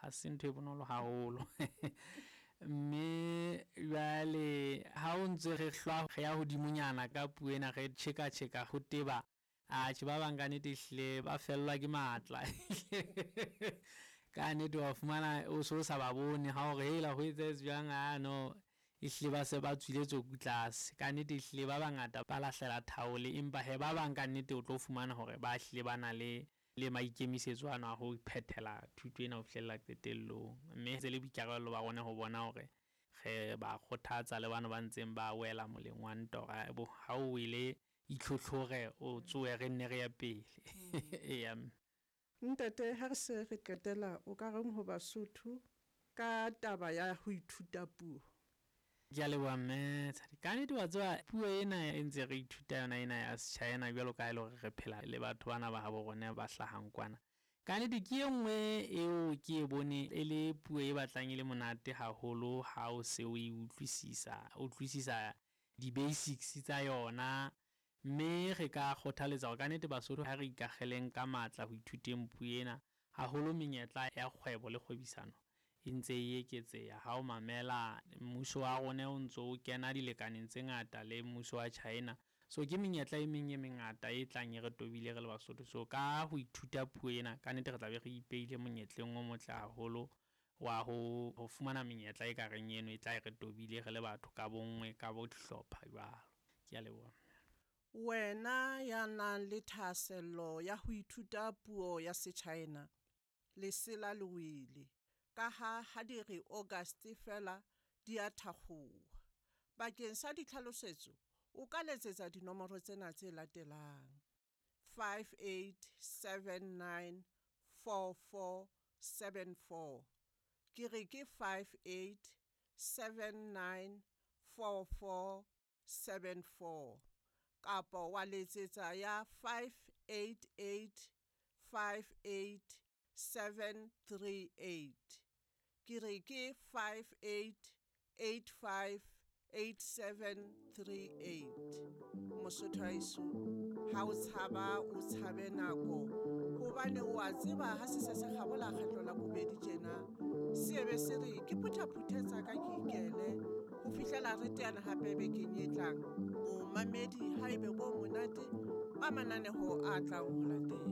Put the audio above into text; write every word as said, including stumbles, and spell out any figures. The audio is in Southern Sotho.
ha se ntho e bonolo haholo. Mme jwale ha o ntse re hlwa re ya hodimonyana ka puo ena re tjheka tjheka ho teba a tje ba bang ka nnete hlile ba fellwa ke matla. Ka nnete wa fumana o so sa ba bone ha o re hela ho etse jwang a no ehlile ba se ba tswile tsoku tlase. Ka nnete hlile ba bangata ba lahlela thaole, empa he ba bang ka nnete o tlo fumana hore ba hlile ba na le le maikemisetso ana ho phethela thuto ena ho fihlella qetellong. Mme tse le boikarabelo ba rona ho bona hore re ba kgothatsa le bana ba ntseng ba wela moleng wa ntora bo ha o ile itlhotlhore o tsoe re nne re ya pele. Eya ntate ha re se re qetela o ka reng ho Basotho ka taba ya ho ithuta puo? Ke a leboha mme Tshadi. Ka nnete wa tseba puo ena e ntse re ithuta yona ena ya Setjhayena jwalo ka ha ele hore re phela le batho bana ba habo rona ba hlahang kwana. Ka nnete ke e nngwe eo ke e bone e le puo e batlang e le monate haholo ha o se o e utlwisisa o utlwisisa di-basics tsa yona. Mme re ka kgothaletsa hore ka nnete Basotho ha re ikakgeleng ka matla ho ithuteng puo ena, haholo menyetla ya kgwebo le kgwebisano e ntse e eketseha. Ha o mamela mmuso wa rona o ntso o kena dilekaneng tse ngata le mmuso wa China, so ke menyetla e meng e mengata e tlang e re tobile re le Basotho. So ka ho ithuta puo ena ka nnete re tla be re ipeile monyetleng o motle haholo wa ho ho fumana menyetla e kareng eno e tla re tobile re le batho ka bonngwe ka bo dihlopha jwalo. Ke a leboha. Wena ya nang le thahasello ya ho ithuta puo ya Setjhayena, lesela le wele ka ha ha di re August fela di a thakgoha. Bakeng sa ditlhalosetso o ka letsetsa dinomoro tsena tse latelang: five eight seven nine four four seven four. Ke re ke five eight seven nine four four seven four. Kapo wa letsetsa ya five eight eight five eight seven three eight. Ke re ke five eight eight five eight seven three eight. Mosotho haeso ha o tshaba o tshabe nako hobane wa tseba ha se se se kgabola kgetlo la bobedi tjena se ebe se re ke phuthaphuthetsa ka ke ikele ho fihlela re teana hape bekeng e tlang. Bo mamedi haebe bo monate ba mananeho a tlang ho latela.